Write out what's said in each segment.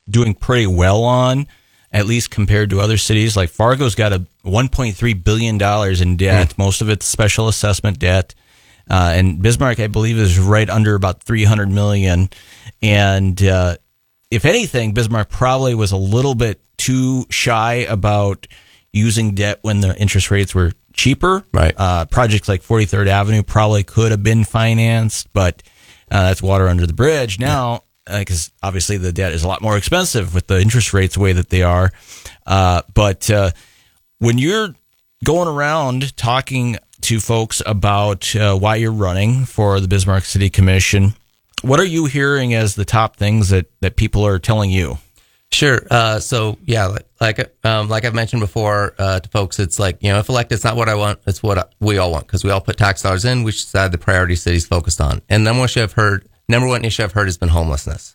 doing pretty well on, at least compared to other cities. Like Fargo's got a $1.3 billion in debt. Most of it's special assessment debt. And Bismarck, I believe, is right under about $300 million. And if anything, Bismarck probably was a little bit too shy about using debt when the interest rates were cheaper. Right. Projects like 43rd Avenue probably could have been financed, but that's water under the bridge now, because obviously the debt is a lot more expensive with the interest rates the way that they are. But when you're going around talking to folks about why you're running for the Bismarck City Commission, what are you hearing as the top things that people are telling you? Sure. So yeah, like I've mentioned before to folks, it's like, if elected, it's not what I want, it's what we all want, because we all put tax dollars in. We should decide the priority city's focused on. And number one issue I've heard has been homelessness.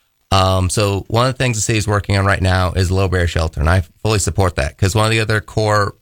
So one of the things the city's working on right now is low barrier shelter, and I fully support that, because one of the other core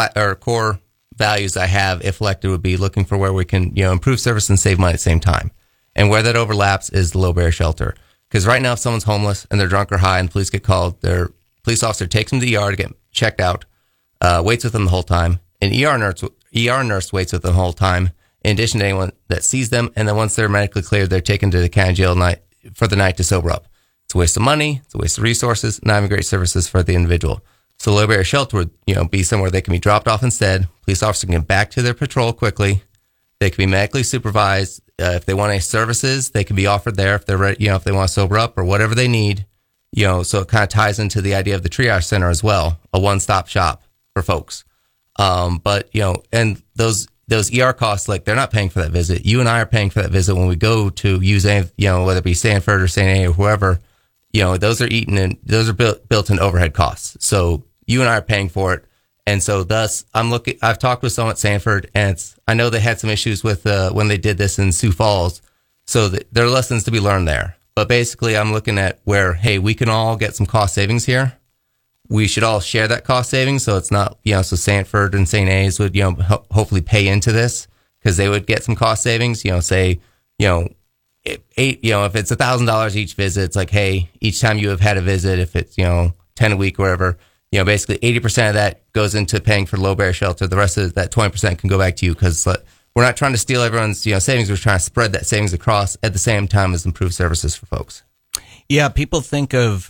values I have, if elected, would be looking for where we can improve service and save money at the same time. And where that overlaps is the low barrier shelter. Because right now, if someone's homeless and they're drunk or high and police get called, their police officer takes them to the ER to get checked out, waits with them the whole time. An ER nurse waits with them the whole time, in addition to anyone that sees them. And then once they're medically cleared, they're taken to the county jail for the night to sober up. It's a waste of money. It's a waste of resources. Not even great services for the individual. So low barrier shelter would be somewhere they can be dropped off instead. Police officers can get back to their patrol quickly. They can be medically supervised. If they want any services, they can be offered there if they're ready, if they want to sober up or whatever they need, so it kind of ties into the idea of the triage center as well, a one-stop shop for folks. But and those ER costs, like, they're not paying for that visit. You and I are paying for that visit when we go to use, whether it be Sanford or St. A or whoever, those are those are built-in overhead costs. So you and I are paying for it. And so thus I've talked with someone at Sanford, and I know they had some issues with when they did this in Sioux Falls. So there are lessons to be learned there. But basically I'm looking at where, hey, we can all get some cost savings here. We should all share that cost savings. So it's not, so Sanford and St. A's would, hopefully pay into this, because they would get some cost savings, say, if it's $1,000 each visit, it's like, hey, each time you have had a visit, if it's, 10 a week, or whatever, basically 80% of that goes into paying for low barrier shelter. The rest of that 20% can go back to you, because we're not trying to steal everyone's savings. We're trying to spread that savings across at the same time as improve services for folks. Yeah, people think of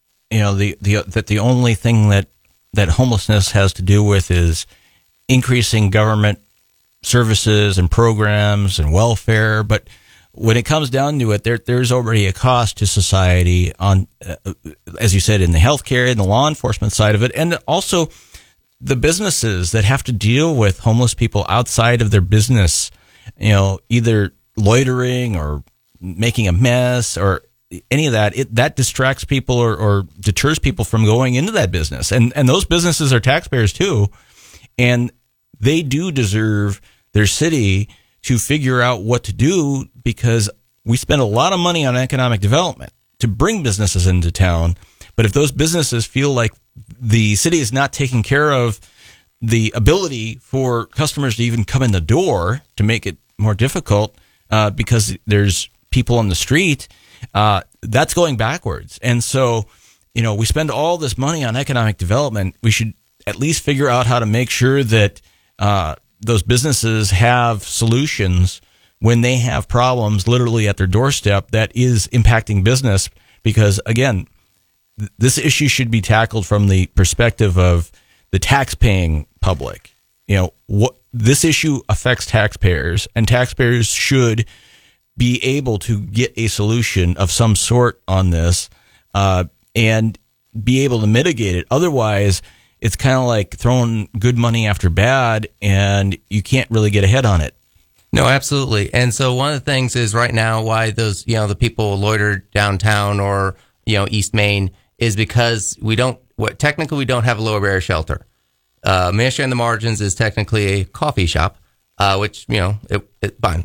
that the only thing that homelessness has to do with is increasing government services and programs and welfare, but when it comes down to it, there's already a cost to society on, as you said, in the healthcare and the law enforcement side of it, and also the businesses that have to deal with homeless people outside of their business, either loitering or making a mess or any of that. That distracts people or deters people from going into that business, and those businesses are taxpayers too, and they do deserve their city to figure out what to do, because we spend a lot of money on economic development to bring businesses into town. But if those businesses feel like the city is not taking care of the ability for customers to even come in the door, to make it more difficult because there's people on the street, that's going backwards. And so, we spend all this money on economic development. We should at least figure out how to make sure that those businesses have solutions when they have problems literally at their doorstep that is impacting business. Because again, this issue should be tackled from the perspective of the tax-paying public. This issue affects taxpayers, and taxpayers should be able to get a solution of some sort on this and be able to mitigate it. Otherwise, it's kind of like throwing good money after bad, and you can't really get ahead on it. No, absolutely. And so one of the things is right now why those, the people loiter downtown or, East Main is because technically we don't have a lower barrier shelter. Main Street on the Margins is technically a coffee shop, which, it's fine.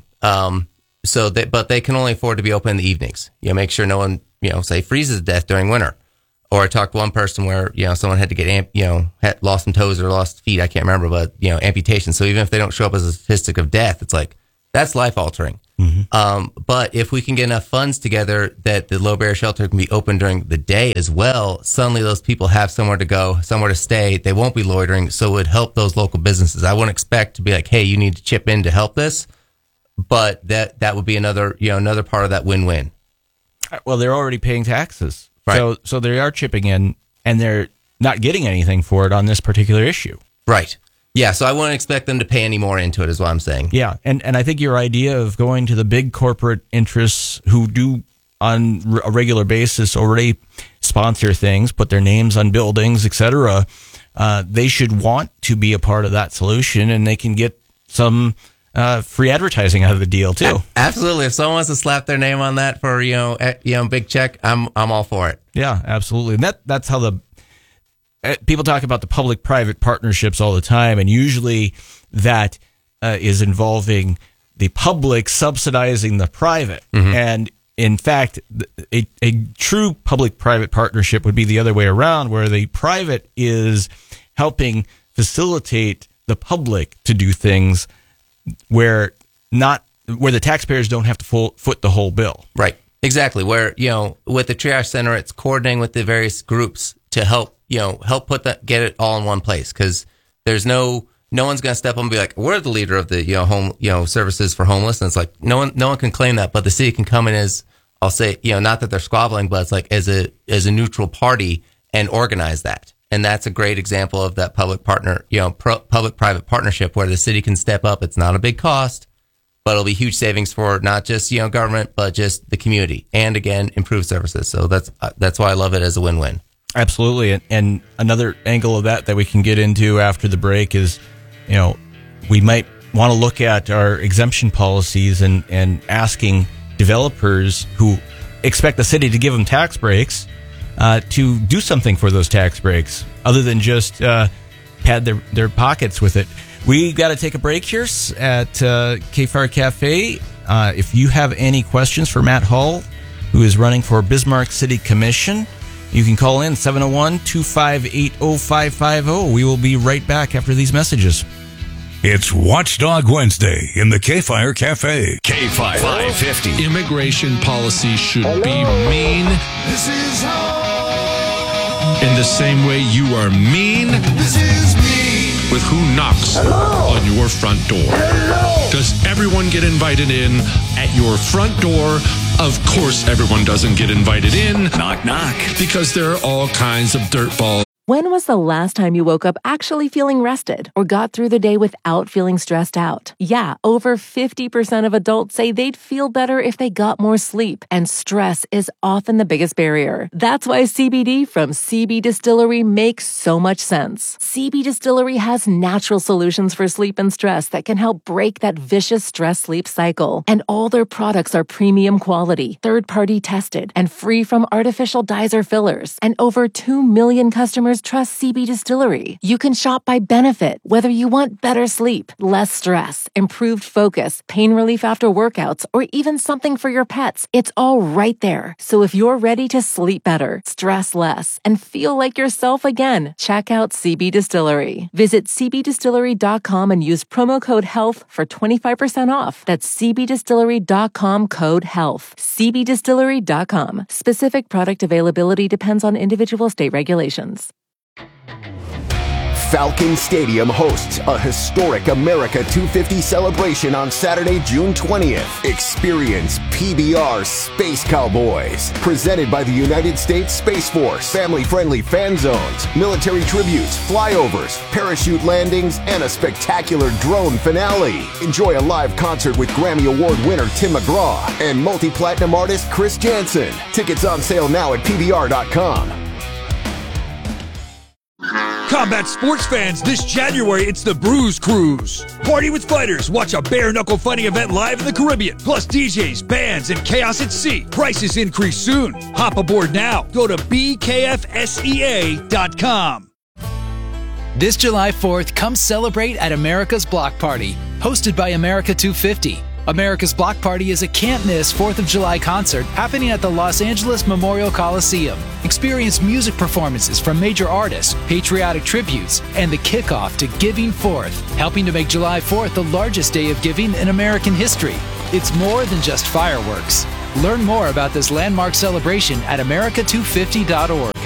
But they can only afford to be open in the evenings. Make sure no one, say freezes to death during winter. Or I talked to one person where, someone had to get, had lost some toes or lost feet. I can't remember, but, amputation. So even if they don't show up as a statistic of death, it's like, that's life altering. But if we can get enough funds together that the low barrier shelter can be open during the day as well, suddenly those people have somewhere to go, somewhere to stay. They won't be loitering. So it would help those local businesses. I wouldn't expect to be like, hey, you need to chip in to help this. But that would be another part of that win-win. Well, they're already paying taxes. Right. So they are chipping in, and they're not getting anything for it on this particular issue. Right. Yeah, so I wouldn't expect them to pay any more into it, is what I'm saying. Yeah, and I think your idea of going to the big corporate interests who do on a regular basis already sponsor things, put their names on buildings, etc., they should want to be a part of that solution, and they can get some free advertising out of the deal too. Absolutely. If someone wants to slap their name on that for big check, I'm all for it. Yeah, absolutely. And that's how people talk about the public-private partnerships all the time, and usually that is involving the public subsidizing the private. And in fact, a true public-private partnership would be the other way around, where the private is helping facilitate the public to do things where the taxpayers don't have to foot the whole bill. Right. Exactly. Where, with the triage center, it's coordinating with the various groups to help get it all in one place. Cause there's no one's going to step up and be like, we're the leader of the, home, services for homeless. And it's like, no one can claim that, but the city can come in as, I'll say, not that they're squabbling, but it's like as a neutral party and organize that. And that's a great example of that public-private partnership where the city can step up. It's not a big cost, but it'll be huge savings for not just, government, but just the community. And again, improved services. So that's why I love it as a win-win. Absolutely. And another angle of that we can get into after the break is, we might want to look at our exemption policies and asking developers who expect the city to give them tax breaks to do something for those tax breaks other than just pad their pockets with it. We got to take a break here at KFAR Cafe. If you have any questions for Matt Hall, who is running for Bismarck City Commission, you can call in 701-258-0550. We will be right back after these messages. It's Watchdog Wednesday in the KFAR Cafe. KFAR 550. Immigration policy should be mean. This is how. In the same way you are mean. This is me. With who knocks on your front door. Hello. Does everyone get invited in at your front door? Of course everyone doesn't get invited in. Knock, knock. Because there are all kinds of dirtballs. When was the last time you woke up actually feeling rested or got through the day without feeling stressed out? Yeah, over 50% of adults say they'd feel better if they got more sleep, and stress is often the biggest barrier. That's why CBD from CB Distillery makes so much sense. CB Distillery has natural solutions for sleep and stress that can help break that vicious stress-sleep cycle. And all their products are premium quality, third-party tested, and free from artificial dyes or fillers. And over 2 million customers trust CB Distillery. You can shop by benefit, whether you want better sleep, less stress, improved focus, pain relief after workouts, or even something for your pets. It's all right there. So if you're ready to sleep better, stress less, and feel like yourself again, check out CB Distillery. Visit cbdistillery.com and use promo code HEALTH for 25% off. That's cbdistillery.com code HEALTH. cbdistillery.com. Specific product availability depends on individual state regulations. Falcon Stadium hosts a historic America 250 celebration on Saturday, June 20th. Experience PBR Space Cowboys, presented by the United States Space Force. Family-friendly fan zones, military tributes, flyovers, parachute landings, and a spectacular drone finale. Enjoy a live concert with Grammy Award winner Tim McGraw and multi-platinum artist Chris Jansen. Tickets on sale now at PBR.com. Combat sports fans, this January it's the Bruise Cruise. Party with fighters, watch a bare-knuckle fighting event live in the Caribbean, plus DJs, bands, and chaos at sea. Prices increase soon. Hop aboard now. Go to bkfsea.com. This July 4th, come celebrate at America's Block Party, hosted by America 250. America's Block Party is a can't-miss 4th of July concert happening at the Los Angeles Memorial Coliseum. Experience music performances from major artists, patriotic tributes, and the kickoff to Giving Forth, helping to make July 4th the largest day of giving in American history. It's more than just fireworks. Learn more about this landmark celebration at America250.org.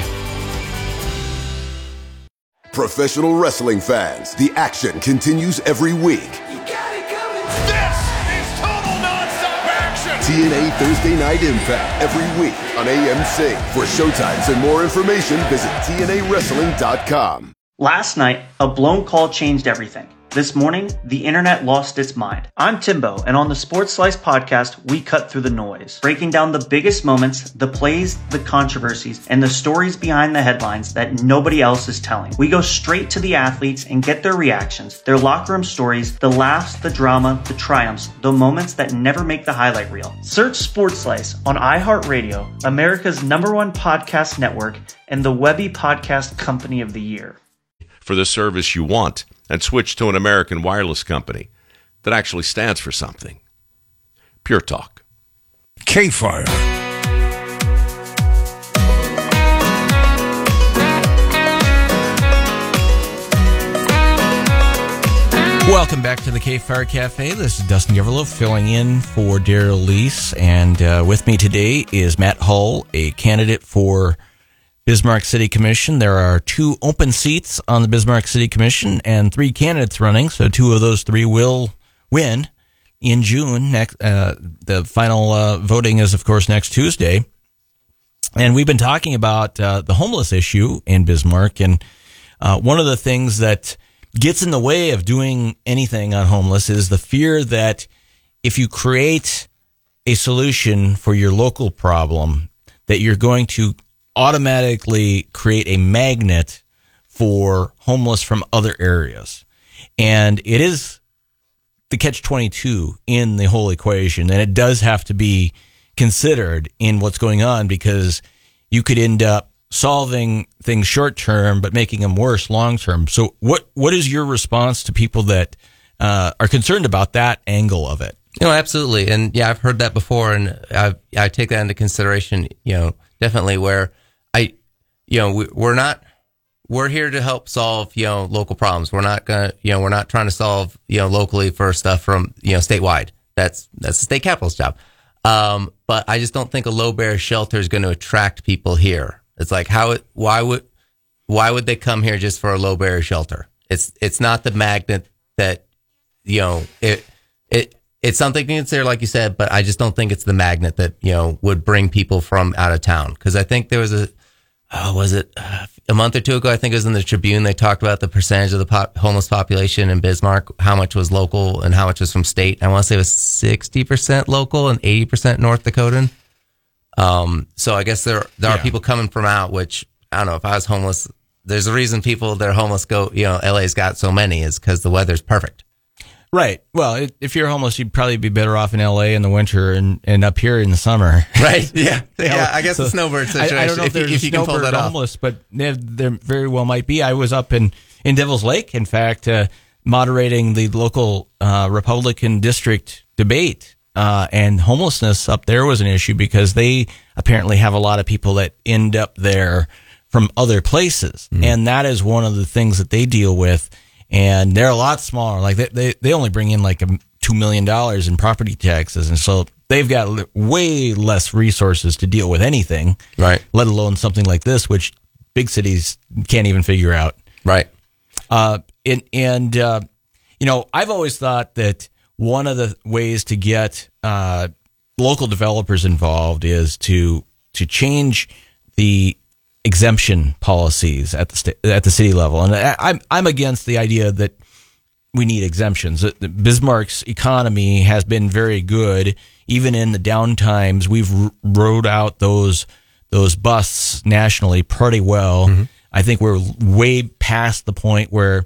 Professional wrestling fans, the action continues every week. This is total nonstop action! TNA Thursday Night Impact every week on AMC. For showtimes and more information, visit TNAWrestling.com. Last night, a blown call changed everything. This morning, the internet lost its mind. I'm Timbo, and on the Sports Slice podcast, we cut through the noise, breaking down the biggest moments, the plays, the controversies, and the stories behind the headlines that nobody else is telling. We go straight to the athletes and get their reactions, their locker room stories, the laughs, the drama, the triumphs, the moments that never make the highlight reel. Search Sports Slice on iHeartRadio, America's #1 podcast network, and the Webby Podcast Company of the Year. For the service you want, and switch to an American wireless company that actually stands for something. Pure Talk. K-Fire. Welcome back to the K-Fire Cafe. This is Dustin Giverlo filling in for Daryl Lease, and with me today is Matt Hull, a candidate for Bismarck City Commission. There are 2 open seats on the Bismarck City Commission and 3 candidates running, so 2 of those 3 will win in June. The final voting is, of course, next Tuesday. And we've been talking about the homeless issue in Bismarck, and one of the things that gets in the way of doing anything on homeless is the fear that if you create a solution for your local problem, that you're going to automatically create a magnet for homeless from other areas. And it is the catch-22 in the whole equation. And it does have to be considered in what's going on, because you could end up solving things short-term but making them worse long-term. So what is your response to people that are concerned about that angle of it? Absolutely. And yeah, I've heard that before, and I take that into consideration, definitely, where we're here to help solve, local problems. We're not we're not trying to solve, locally for stuff from, statewide. That's the state capital's job. But I just don't think a low barrier shelter is going to attract people here. It's like, why would they come here just for a low barrier shelter? It's not the magnet that, it's something to consider, like you said, but I just don't think it's the magnet that, would bring people from out of town. Cause I think there was a month or 2 ago, I think it was in the Tribune, they talked about the percentage of the homeless population in Bismarck, how much was local and how much was from state. I want to say it was 60% local and 80% North Dakotan. So I guess there are people coming from out, which I don't know, if I was homeless, there's a reason people that are homeless go, LA's got so many, is because the weather's perfect. Right. Well, if you're homeless, you'd probably be better off in LA in the winter and up here in the summer. Right. Yeah. Yeah. I guess the snowbird situation. I don't know if there's a snowbird homeless, but there very well might be. I was up in Devil's Lake, in fact, moderating the local Republican district debate, and homelessness up there was an issue because they apparently have a lot of people that end up there from other places. Mm. And that is one of the things that they deal with. And they're a lot smaller. Like they only bring in like $2 million in property taxes. And so they've got way less resources to deal with anything. Right. Let alone something like this, which big cities can't even figure out. Right. I've always thought that one of the ways to get, local developers involved is to change the exemption policies at the city level, and I'm against the idea that we need exemptions. Bismarck's economy has been very good, even in the down times. We've rode out those busts nationally pretty well. Mm-hmm. I think we're way past the point where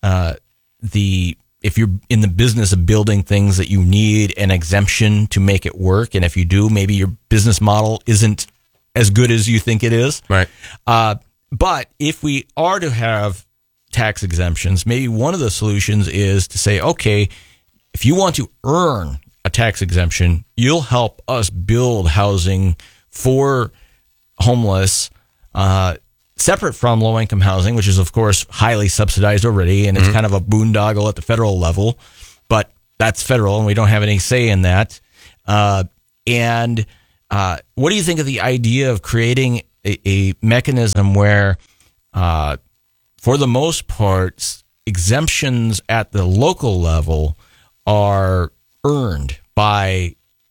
if you're in the business of building things that you need an exemption to make it work, and if you do, maybe your business model isn't as good as you think it is. Right. But if we are to have tax exemptions, maybe one of the solutions is to say, okay, if you want to earn a tax exemption, you'll help us build housing for homeless, separate from low-income housing, which is, of course, highly subsidized already, and it's kind of a boondoggle at the federal level. But that's federal, and we don't have any say in that. And what do you think of the idea of creating a mechanism where, for the most part, exemptions at the local level are earned by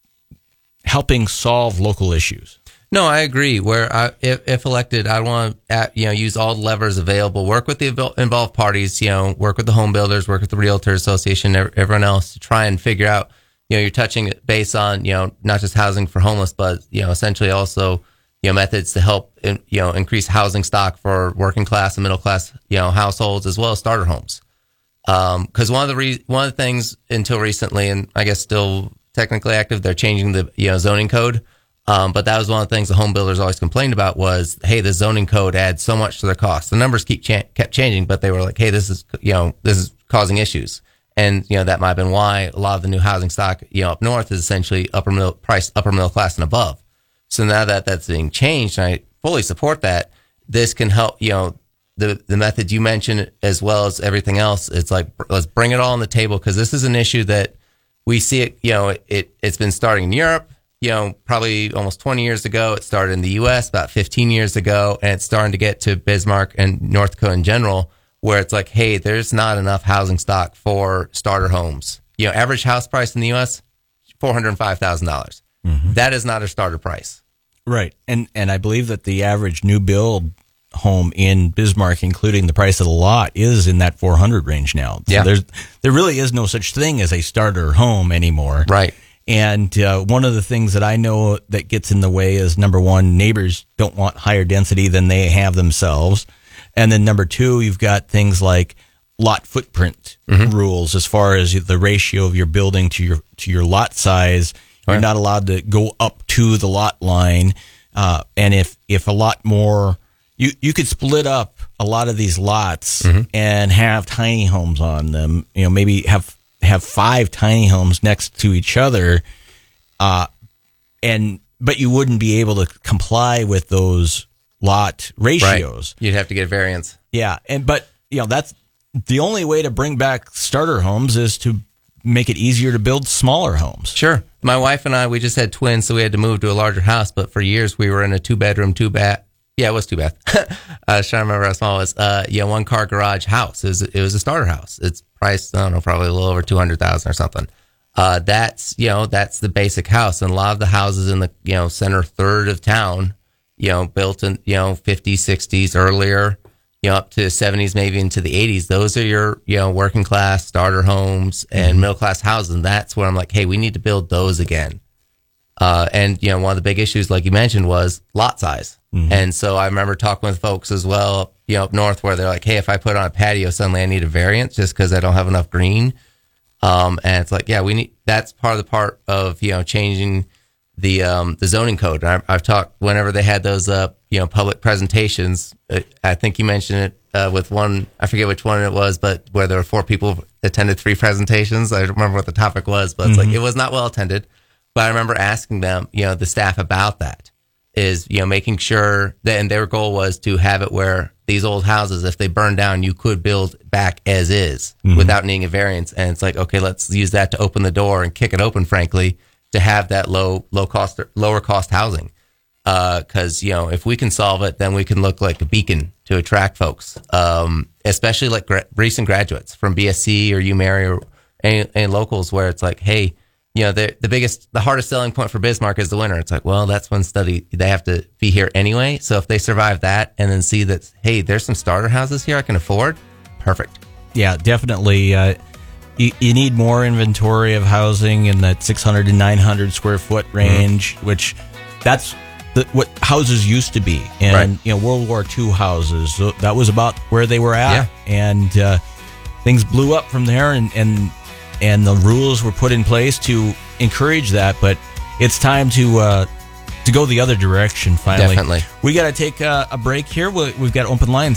helping solve local issues? No, I agree. Where if elected, I want to use all the levers available, work with the involved parties, work with the home builders, work with the Realtor Association, everyone else to try and figure out, you're touching it based on, not just housing for homeless, but, essentially also, methods to help, increase housing stock for working class and middle class, households, as well as starter homes. Cause one of the things until recently, and I guess still technically active, they're changing the, zoning code. But that was one of the things the home builders always complained about was, hey, the zoning code adds so much to their costs. The numbers kept changing, but they were like, hey, this is causing issues. And, that might have been why a lot of the new housing stock, up north is essentially upper middle class and above. So now that that's being changed, and I fully support that, this can help, the method you mentioned as well as everything else. It's like, let's bring it all on the table, because this is an issue that we see it, it's been starting in Europe. Probably almost 20 years ago. It started in the U.S. about 15 years ago, and it's starting to get to Bismarck and North Dakota in general, where it's like, hey, there's not enough housing stock for starter homes. Average house price in the U.S., $405,000. Mm-hmm. That is not a starter price. Right. And I believe that the average new build home in Bismarck, including the price of the lot, is in that 400 range now. So there really is no such thing as a starter home anymore. Right. And one of the things that I know that gets in the way is, number one, neighbors don't want higher density than they have themselves. And then number two, you've got things like lot footprint rules as far as the ratio of your building to your lot size. You're not allowed to go up to the lot line. And if a lot more, you could split up a lot of these lots and have tiny homes on them, maybe have 5 tiny homes next to each other, but you wouldn't be able to comply with those lot ratios. Right. You'd have to get a variance. Yeah, but that's the only way to bring back starter homes is to make it easier to build smaller homes. Sure. My wife and I, we just had twins, so we had to move to a larger house. But for years, we were in a 2-bedroom, 2-bath. Yeah, it was 2-bath. I was trying to remember how small it was. 1-car garage house. It was a starter house. It's priced, I don't know, probably a little over $200,000 or something. That's the basic house. And a lot of the houses in the, center third of town, built in, 50s, 60s, earlier, up to 70s, maybe into the 80s. Those are your, working class starter homes and middle class houses. And that's where I'm like, hey, we need to build those again. And, one of the big issues, like you mentioned, was lot size. Mm-hmm. And so I remember talking with folks as well, up north, where they're like, hey, if I put on a patio, suddenly I need a variance just because I don't have enough green. And it's like, yeah, that's part of changing the zoning code. And I've talked whenever they had those, public presentations. I think you mentioned it with one, I forget which one it was, but where there were 4 people attended 3 presentations. I don't remember what the topic was, but it's like, it was not well attended. But I remember asking them, the staff about that is, making sure that, and their goal was to have it where these old houses, if they burn down, you could build back as is without needing a variance. And it's like, okay, let's use that to open the door and kick it open, frankly, to have that lower cost housing. Cause, if we can solve it, then we can look like a beacon to attract folks, especially like recent graduates from BSC or UMary or any locals where it's like, hey, the hardest selling point for Bismarck is the winter. It's like, well, that's one study. They have to be here anyway. So if they survive that and then see that, hey, there's some starter houses here I can afford. Perfect. Yeah, definitely. You need more inventory of housing in that 600 to 900 square foot range, which that's what houses used to be. And, World War II houses, so that was about where they were at. Yeah. And things blew up from there and the rules were put in place to encourage that, but it's time to go the other direction finally. Definitely. We got to take a break here. We've got open line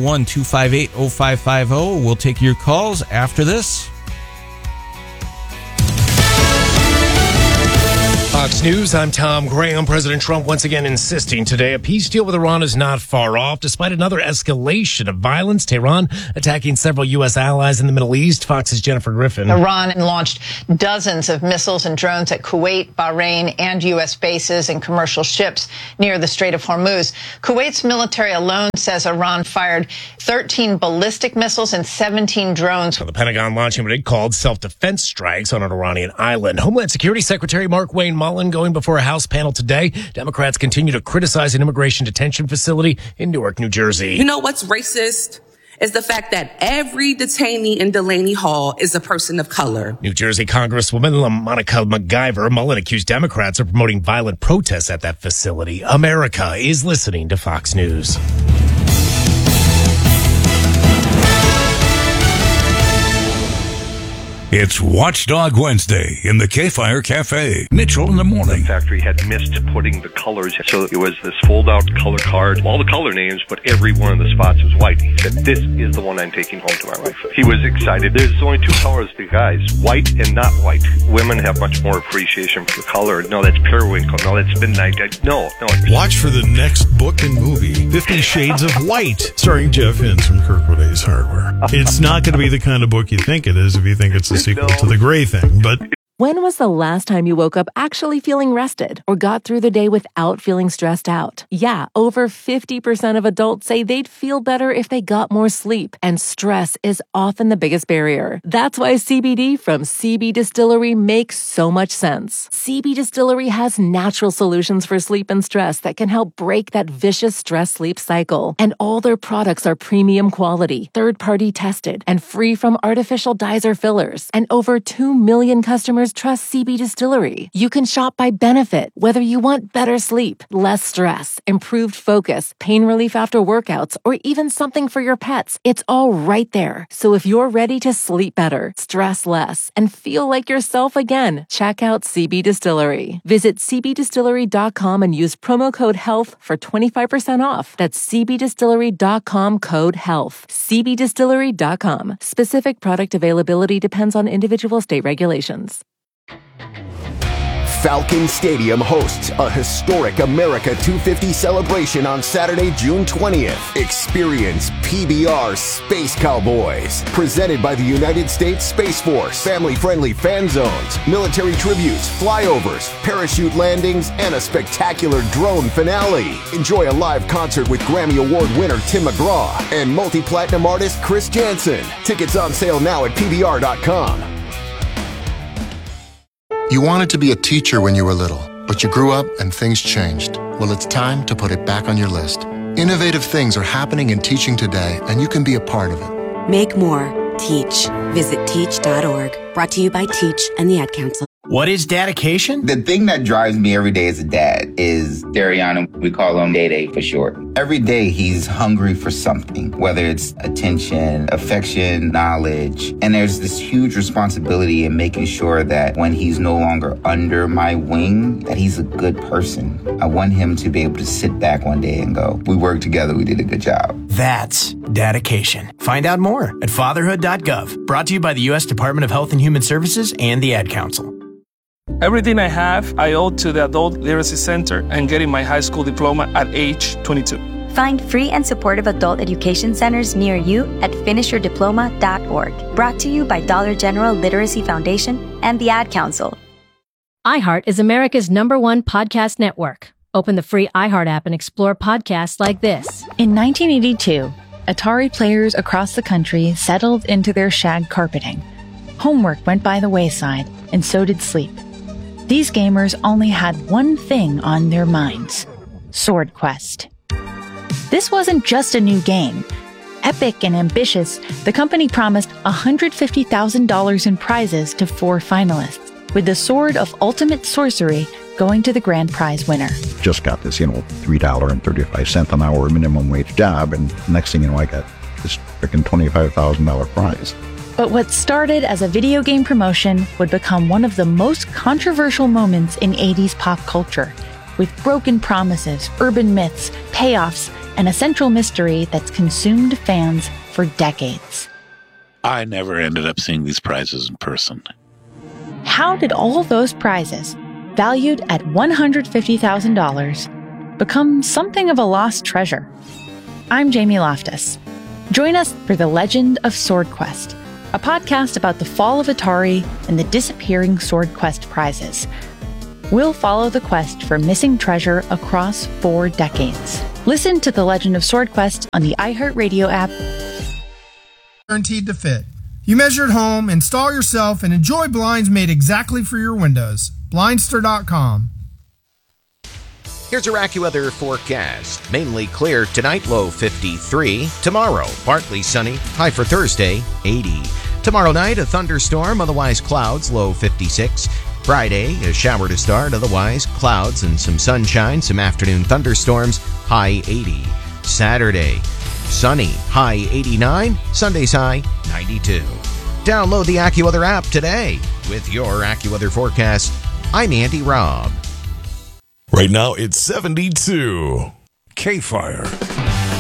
701-258-0550. We'll take your calls after this. Fox News, I'm Tom Graham. President Trump once again insisting today a peace deal with Iran is not far off, despite another escalation of violence. Tehran attacking several U.S. allies in the Middle East. Fox's Jennifer Griffin. Iran launched dozens of missiles and drones at Kuwait, Bahrain, and U.S. bases and commercial ships near the Strait of Hormuz. Kuwait's military alone says Iran fired 13 ballistic missiles and 17 drones. The Pentagon launching what it called self-defense strikes on an Iranian island. Homeland Security Secretary Mark Wayne Mullen going before a House panel today. Democrats continue to criticize an immigration detention facility in Newark, New Jersey. You know what's racist? Is the fact that every detainee in Delaney Hall is a person of color. New Jersey Congresswoman Monica McGyver. Mullen accused Democrats of promoting violent protests at that facility. America is listening to Fox News. It's Watchdog Wednesday in the K-Fire Cafe. Mitchell in the morning. The factory had missed putting the colors, so it was this fold-out color card, all the color names, but every one of the spots was white. He said, "This is the one I'm taking home to my wife." He was excited. There's only two colors to guys, white and not white. Women have much more appreciation for the color. No, that's periwinkle. No, that's midnight. No. Watch for the next book and movie, 50 Shades of White, starring Jeff Hinz from Kirkwood Ace Hardware. It's not going to be the kind of book you think it is if you think it's a sequel to The Gray Thing, but... When was the last time you woke up actually feeling rested or got through the day without feeling stressed out? Yeah, over 50% of adults say they'd feel better if they got more sleep, and stress is often the biggest barrier. That's why CBD from CB Distillery makes so much sense. CB Distillery has natural solutions for sleep and stress that can help break that vicious stress-sleep cycle. And all their products are premium quality, third-party tested, and free from artificial dyes or fillers. And over 2 million customers trust CB Distillery. You can shop by benefit, whether you want better sleep, less stress, improved focus, pain relief after workouts, or even something for your pets. It's all right there. So if you're ready to sleep better, stress less, and feel like yourself again, check out CB Distillery. Visit cbdistillery.com and use promo code HEALTH for 25% off. That's cbdistillery.com code HEALTH. cbdistillery.com. Specific product availability depends on individual state regulations. Falcon Stadium hosts a historic America 250 celebration on Saturday, June 20th. Experience PBR Space Cowboys, presented by the United States Space Force. Family-friendly fan zones, military tributes, flyovers, parachute landings, and a spectacular drone finale. Enjoy a live concert with Grammy Award winner Tim McGraw and multi-platinum artist Chris Jansen. Tickets on sale now at PBR.com. You wanted to be a teacher when you were little, but you grew up and things changed. Well, it's time to put it back on your list. Innovative things are happening in teaching today, and you can be a part of it. Make more. Teach. Visit teach.org. Brought to you by Teach and the Ad Council. What is dedication? The thing that drives me every day as a dad is Dariana. We call him Day for short. Every day he's hungry for something, whether it's attention, affection, knowledge. And there's this huge responsibility in making sure that when he's no longer under my wing, that he's a good person. I want him to be able to sit back one day and go, we worked together, we did a good job. That's dedication. Find out more at fatherhood.gov. Brought to you by the U.S. Department of Health and Human Services and the Ad Council. Everything I have, I owe to the Adult Literacy Center and getting my high school diploma at age 22. Find free and supportive adult education centers near you at finishyourdiploma.org. Brought to you by Dollar General Literacy Foundation and the Ad Council. iHeart is America's #1 podcast network. Open the free iHeart app and explore podcasts like this. In 1982, Atari players across the country settled into their shag carpeting. Homework went by the wayside, and so did sleep. These gamers only had one thing on their minds: Sword Quest. This wasn't just a new game. Epic and ambitious, the company promised $150,000 in prizes to 4 finalists, with the Sword of Ultimate Sorcery going to the grand prize winner. Just got this, $3.35 an hour minimum wage job, and next thing you know, I got this freaking $25,000 prize. But what started as a video game promotion would become one of the most controversial moments in 80s pop culture, with broken promises, urban myths, payoffs, and a central mystery that's consumed fans for decades. I never ended up seeing these prizes in person. How did all those prizes, valued at $150,000, become something of a lost treasure. I'm Jamie Loftus. Join us for The Legend of Sword Quest, a podcast about the fall of Atari and the disappearing Sword Quest prizes. We'll follow the quest for missing treasure across 4 decades. Listen to The Legend of Sword Quest on the iHeartRadio app. Guaranteed to fit. You measure at home, install yourself, and enjoy blinds made exactly for your windows. Blindster.com. Here's your AccuWeather forecast. Mainly clear tonight, low 53. Tomorrow, partly sunny, high for Thursday, 80. Tomorrow night, a thunderstorm, otherwise clouds, low 56. Friday, a shower to start, otherwise clouds and some sunshine, some afternoon thunderstorms, high 80. Saturday, sunny, high 89. Sunday's high, 92. Download the AccuWeather app today. With your AccuWeather forecast, I'm Andy Robb. Right now, it's 72. K-Fire.